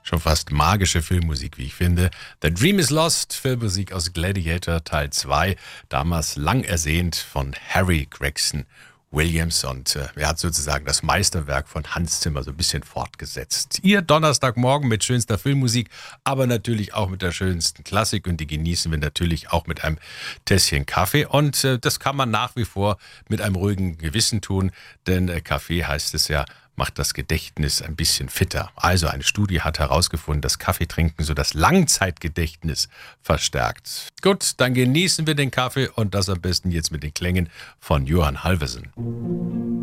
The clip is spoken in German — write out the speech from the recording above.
Schon fast magische Filmmusik, wie ich finde. The Dream is Lost, Filmmusik aus Gladiator Teil 2, damals lang ersehnt von Harry Gregson Williams, und er hat sozusagen das Meisterwerk von Hans Zimmer so ein bisschen fortgesetzt. Ihr Donnerstagmorgen mit schönster Filmmusik, aber natürlich auch mit der schönsten Klassik, und die genießen wir natürlich auch mit einem Tässchen Kaffee, und das kann man nach wie vor mit einem ruhigen Gewissen tun, denn Kaffee, heißt es ja, macht das Gedächtnis ein bisschen fitter. Also eine Studie hat herausgefunden, dass Kaffeetrinken so das Langzeitgedächtnis verstärkt. Gut, dann genießen wir den Kaffee, und das am besten jetzt mit den Klängen von Johann Halvorsen.